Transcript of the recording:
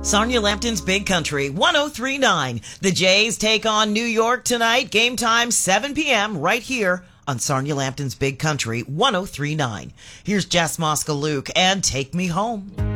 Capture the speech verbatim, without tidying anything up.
Sonia Lampton's Big Country, one oh three point nine. The Jays take on New York tonight. Game time, seven p.m. right here on Sonia Lampton's Big Country, one oh three point nine. Here's Jess Moskaluke and Take Me Home.